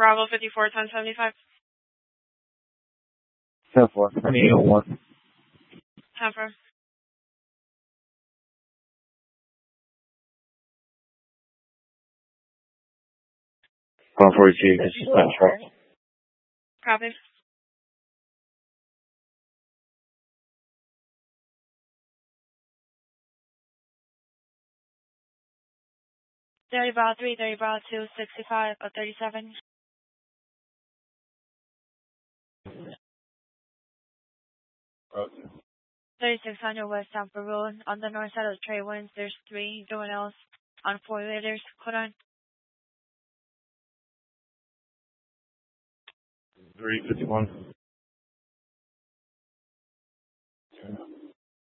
Bravo 54, 1075. 10-4. I need 1. 10-4. Phone 42, this is Central. Copy. Dirty Brow 3, Dirty Brow 2, 65, 37. 3600 West Stamford Road. On the north side of the trade winds, there's 3 juveniles on 4-wheelers. Hold on. 351.